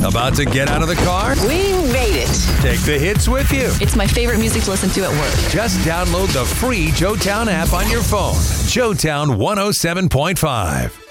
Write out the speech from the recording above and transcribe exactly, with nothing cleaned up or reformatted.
About to get out of the car? We made it. Take the hits with you. It's my favorite music to listen to at work. Just download the free Joetown app on your phone. Joetown one oh seven point five.